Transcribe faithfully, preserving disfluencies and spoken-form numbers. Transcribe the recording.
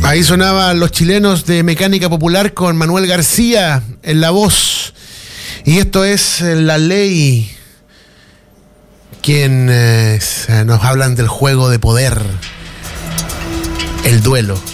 Ahí sonaban Los Chilenos de Mecánica Popular con Manuel García en la voz. Y esto es La Ley, quienes nos hablan del juego de poder, el duelo.